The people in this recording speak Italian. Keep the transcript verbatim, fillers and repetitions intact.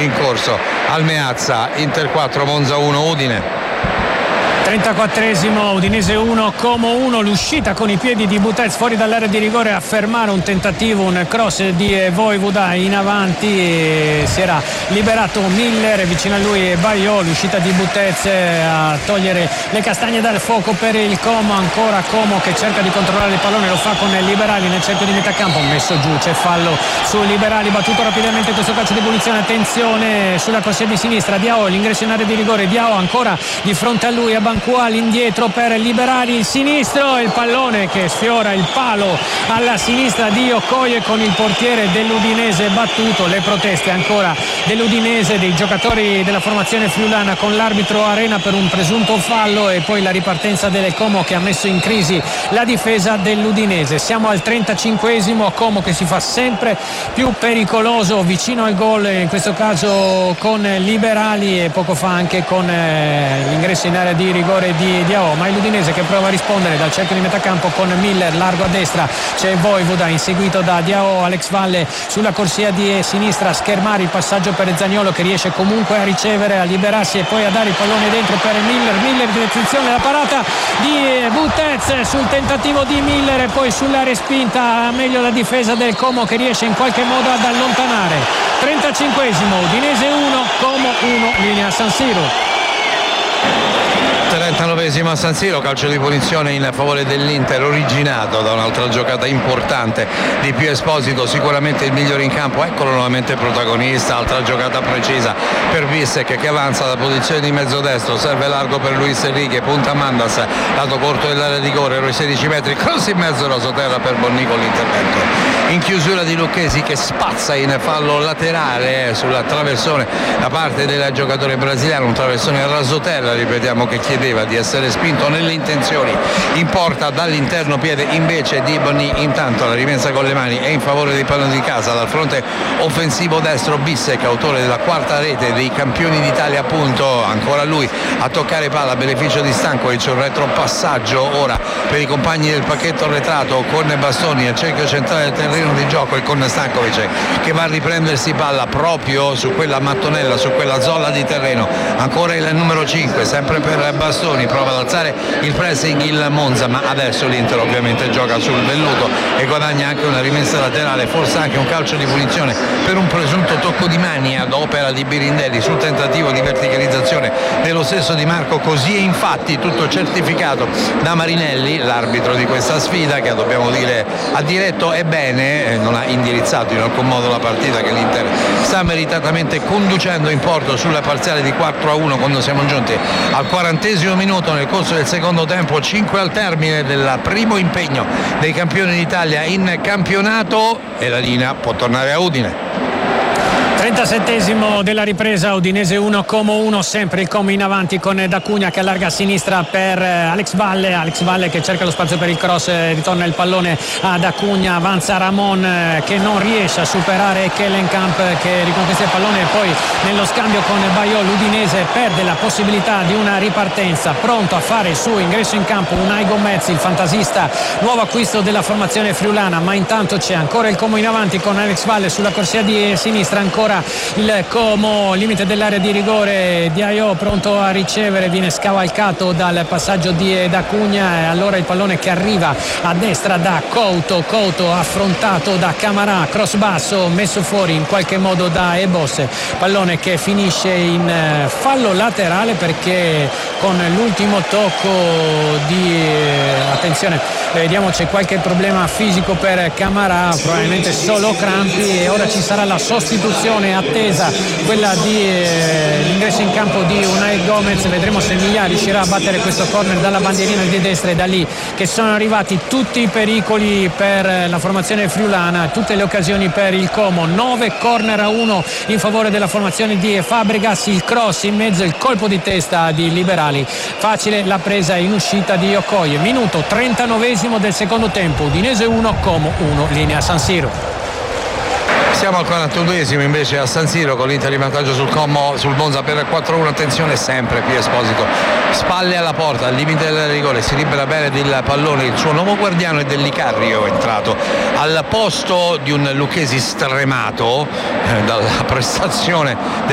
in corso al Meazza. Inter quattro, Monza uno, Udine. trentaquattresimo, Udinese uno, Como uno, l'uscita con i piedi di Butez fuori dall'area di rigore a fermare un tentativo, un cross di Vojvoda in avanti, e si era liberato Miller, vicino a lui Baio, l'uscita di Butez a togliere le castagne dal fuoco per il Como, ancora Como che cerca di controllare il pallone, lo fa con Liberali nel cerchio di metà campo, messo giù, c'è fallo su Liberali, battuto rapidamente questo calcio di punizione, attenzione sulla corsia di sinistra, Diao, l'ingresso in area di rigore, Diao ancora di fronte a lui, a Bancuali indietro per Liberali, il sinistro, il pallone che sfiora il palo alla sinistra di Okoye con il portiere dell'Udinese battuto, le proteste ancora dell'Udinese, dei giocatori della formazione friulana con l'arbitro Arena per un presunto fallo, e poi la ripartenza del Como che ha messo in crisi la difesa dell'Udinese. Siamo al trentacinquesimo, Como che si fa sempre più pericoloso vicino al gol, in questo caso con Liberali e poco fa anche con eh, l'ingresso in area di rigore di Diao, ma è l'Udinese che prova a rispondere dal cerchio di metà campo con Miller, largo a destra, c'è Vojvoda inseguito da Diao, Alex Valle sulla corsia di sinistra a schermare il passaggio per Zaniolo che riesce comunque a ricevere, a liberarsi e poi a dare il pallone dentro per Miller, Miller direzione la parata di Butez sul tentativo di Miller e poi sulla respinta, meglio la difesa del Como che riesce in qualche modo ad allontanare. trentacinquesimo, Udinese uno, Como uno, linea San Siro. trentanovesimo a San Siro, calcio di punizione in favore dell'Inter originato da un'altra giocata importante di Pio Esposito, sicuramente il migliore in campo, eccolo nuovamente protagonista, altra giocata precisa per Bissek che avanza da posizione di mezzo destro, serve largo per Luis Enrique, punta Mandas, lato corto dell'area di rigore, i sedici metri, cross in mezzo rasoterra per Bonnico, l'intervento in chiusura di Lucchesi che spazza in fallo laterale sulla traversone da parte del giocatore brasiliano, un traversone rasoterra, ripetiamo, che chiedeva di essere spinto nelle intenzioni in porta dall'interno piede invece di Bonni. Intanto la rimessa con le mani è in favore dei padroni di casa dal fronte offensivo destro Bissek, autore della quarta rete dei campioni d'Italia, appunto, ancora lui a toccare palla a beneficio di Stankovic, un retropassaggio ora per i compagni del pacchetto arretrato con Bastoni al cerchio centrale del terreno di gioco e con Stankovic che va a riprendersi palla proprio su quella mattonella, su quella zolla di terreno, ancora il numero cinque sempre per Bastoni, prova ad alzare il pressing il Monza, ma adesso l'Inter ovviamente gioca sul velluto e guadagna anche una rimessa laterale, forse anche un calcio di punizione per un presunto tocco di mani ad opera di Birindelli sul tentativo di verticalizzazione dello stesso Di Marco. Così è infatti tutto certificato da Marinelli, l'arbitro di questa sfida, che dobbiamo dire ha diretto e bene, non ha indirizzato in alcun modo la partita che l'Inter sta meritatamente conducendo in porto sulla parziale di quattro a uno quando siamo giunti al quarantesimo minuto nel corso del secondo tempo, cinque al termine del primo impegno dei campioni d'Italia in campionato, e la linea può tornare a Udine. trentasettesimo della ripresa, Udinese uno, Como uno, sempre il Como in avanti con D'Acugna che allarga a sinistra per Alex Valle, Alex Valle che cerca lo spazio per il cross, ritorna il pallone ad Acugna, avanza Ramon che non riesce a superare Kellenkamp che riconquista il pallone e poi nello scambio con Baio l'Udinese perde la possibilità di una ripartenza, pronto a fare il suo ingresso in campo Unai Gomez, il fantasista nuovo acquisto della formazione friulana, ma intanto c'è ancora il Como in avanti con Alex Valle sulla corsia di sinistra, ancora il Como, limite dell'area di rigore, Diaio pronto a ricevere, viene scavalcato dal passaggio di D'Acugna e allora il pallone che arriva a destra da Couto, Couto affrontato da Camarà, cross basso messo fuori in qualche modo da Ebos, pallone che finisce in fallo laterale perché con l'ultimo tocco di attenzione vediamo c'è qualche problema fisico per Camarà, probabilmente solo crampi, e ora ci sarà la sostituzione attesa, quella di eh, l'ingresso in campo di Unai Gomez, vedremo se Miglia riuscirà a battere questo corner dalla bandierina di destra, e da lì che sono arrivati tutti i pericoli per la formazione friulana, tutte le occasioni per il Como, nove corner a uno in favore della formazione di Fabregas, il cross in mezzo, il colpo di testa di Liberali, facile la presa in uscita di Okoye. Minuto trentanovesimo del secondo tempo, Udinese uno, Como uno, linea San Siro. Siamo al quarantaduesimo invece a San Siro con l'Inter in vantaggio sul Como, sul Monza per quattro a uno, attenzione sempre Pio Esposito, spalle alla porta, al limite del rigore, si libera bene del pallone, il suo nuovo guardiano è Dell'Icarrio, entrato al posto di un Lucchesi stremato eh, dalla prestazione